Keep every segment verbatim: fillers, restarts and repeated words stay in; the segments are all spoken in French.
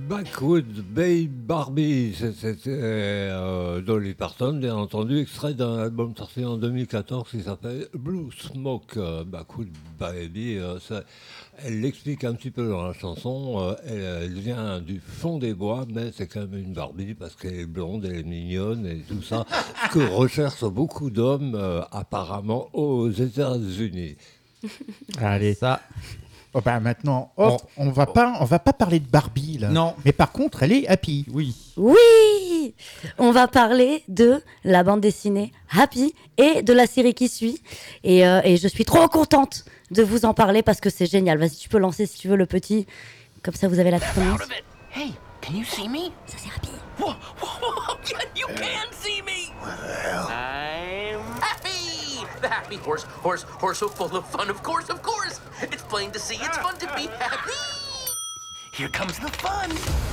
Backwood Bay Barbie, c'était euh, Dolly Parton, bien entendu, extrait d'un album sorti en deux mille quatorze qui s'appelle Blue Smoke. Euh, Backwood Baby, euh, ça, elle l'explique un petit peu dans la chanson, euh, elle, elle vient du fond des bois, mais c'est quand même une Barbie parce qu'elle est blonde, elle est mignonne et tout ça, ce que recherchent beaucoup d'hommes euh, apparemment aux États-Unis. Allez, Ça, oh bah maintenant, hop, on va pas, on va pas parler de Barbie là. Non. Mais par contre, elle est happy. oui. Oui, on va parler de la bande dessinée Happy et de la série qui suit. Et, euh, et je suis trop contente de vous en parler parce que c'est génial. Vas-y, tu peux lancer si tu veux le petit. Comme ça, vous avez la première. Hey, can you see me? Ça, c'est Happy. Whoa, whoa, whoa, yeah, you can see me! I'm happy! The happy horse, horse, horse so full of fun, of course, of course! It's plain to see, it's fun to be happy! Here comes the fun!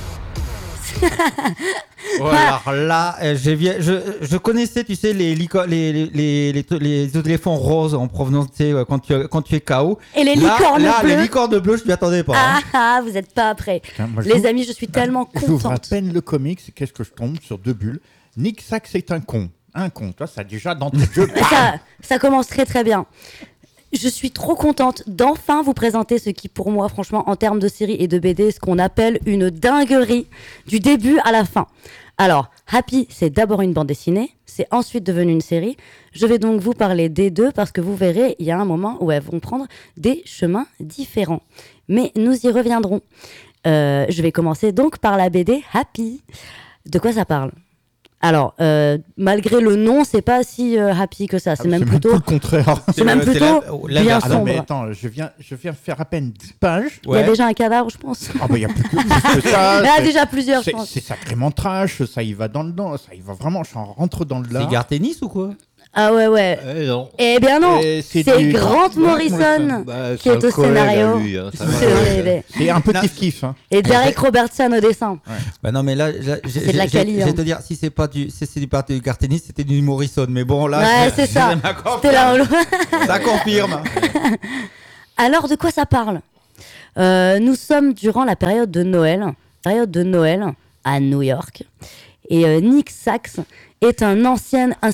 Oh, alors là, euh, j'ai vi- je, je connaissais, tu sais, les, lico- les, les, les, les, les éléphants roses en provenance, tu sais, euh, quand tu, quand tu es K O. Et les Là- licornes là, bleues. les licornes bleues, je m'y attendais pas. Ah hein. ah, vous n'êtes pas prêts. Putain, moi, Les j'ouvre- amis, je suis tellement J'ouvre à contente. peine le comics, qu'est-ce que je tombe sur deux bulles. Nick Sack, c'est un con. Un con, toi, ça déjà dans tes jeux. Ça, ça commence très très bien. Je suis trop contente d'enfin vous présenter ce qui, pour moi, franchement, en termes de série et de B D, est ce qu'on appelle une dinguerie du début à la fin. Alors, Happy, c'est d'abord une bande dessinée, c'est ensuite devenu une série. Je vais donc vous parler des deux parce que vous verrez, il y a un moment où elles vont prendre des chemins différents. Mais nous y reviendrons. Euh, je vais commencer donc par la B D Happy. De quoi ça parle ? Alors, euh, malgré le nom, c'est pas si euh, happy que ça. C'est Ah, même c'est plutôt, tout le contraire. c'est même C'est plutôt la- la- bien Ah Ah non, mais sombre. attends, je viens, je viens faire à peine dix pages. Il y a déjà un cadavre, je pense. Ah bah il y a plus que, plus que ça. Il y en a c'est- déjà plusieurs, je c'est, pense. c'est sacrément trash, ça y va dans le dedans, ça y va vraiment, je rentre dans le C'est là. Gare Tennis ou quoi? Ah ouais, ouais. Eh non. Eh bien non, Et c'est, c'est du- Grant Grant Morrison Bah, qui c'est est un au collègue à scénario. lui, hein, ça C'est va. vrai. C'est un peu kiff-kiff. Hein. Et Derek Robertson au dessin. Bah non, mais là, là j'ai- C'est de la j'ai- quali, Je hein. vais te dire, si c'est pas du, si c'est du parti du Gare Tennis, c'était du Morrison. Mais bon, là, Ouais, je- c'est je- ça. ça confirme. C'était là où- Ça confirme. Alors, de quoi ça parle ? Euh, Nous sommes durant la période de Noël, période de Noël à New York. Et euh, Nick Sachs est un ancien